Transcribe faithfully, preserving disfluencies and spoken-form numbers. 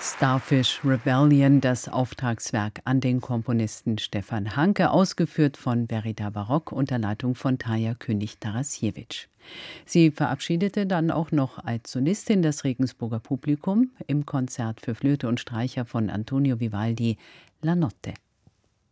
Starfish Rebellion, das Auftragswerk an den Komponisten Stefan Hanke, ausgeführt von Verita Barock unter Leitung von Tarja König-Tarasiewicz. Sie verabschiedete dann auch noch als Solistin das Regensburger Publikum im Konzert für Flöte und Streicher von Antonio Vivaldi La Notte.